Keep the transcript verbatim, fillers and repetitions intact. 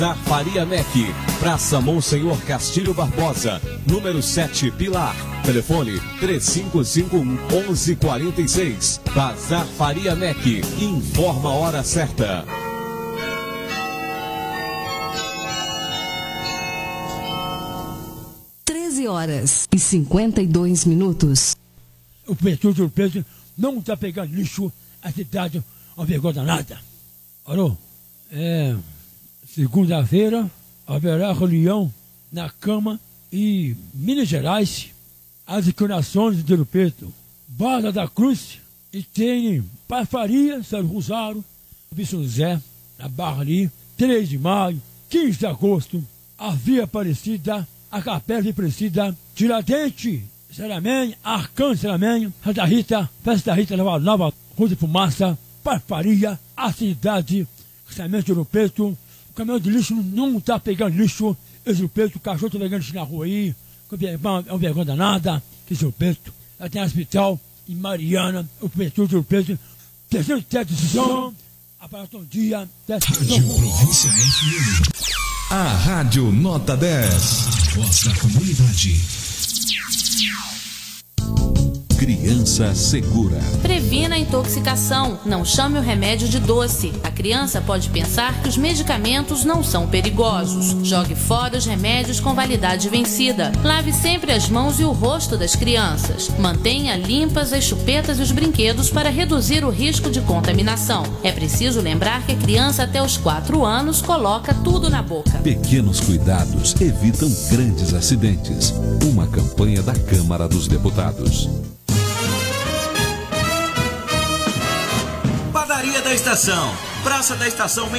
Da Faria Mec, Praça Monsenhor Castilho Barbosa, número sete, Pilar. Telefone três cinco cinco um, um um quatro seis. Bazar Faria Mec, informa a hora certa. treze horas e cinquenta e dois minutos. O prefeito do preso não está pegando lixo, a cidade não vergonha danada. Alô? É... Segunda-feira haverá reunião na Câmara e Minas Gerais, as inclinações de Ouro Preto, Barra da Cruz, e tem Faria, São Rosário, São José, na Barra ali, três de maio, quinze de agosto, a Via Aparecida, a Capela de Aparecida, Tiradentes, Saramenho, Arcanjo Saramenho, Santa Rita, Festa da Rita, Nova Nova, Rua de Fumaça, Faria, a cidade, Cruzamento de Ouro Preto. O caminhão de lixo não está pegando lixo. Esse preto, o cachorro está pegando lixo na rua aí. É um vergonha danada. Que esse preto. Ela tem um hospital em Mariana. O preto do preto. Terceiro teto de decisão. Aparato um dia. Rádio Província F M. A Rádio Nota dez. Voz da comunidade. Criança segura. Previna a intoxicação. Não chame o remédio de doce. A criança pode pensar que os medicamentos não são perigosos. Jogue fora os remédios com validade vencida. Lave sempre as mãos e o rosto das crianças. Mantenha limpas as chupetas e os brinquedos para reduzir o risco de contaminação. É preciso lembrar que a criança até os quatro anos coloca tudo na boca. Pequenos cuidados evitam grandes acidentes. Uma campanha da Câmara dos Deputados. Padaria da Estação, Praça da Estação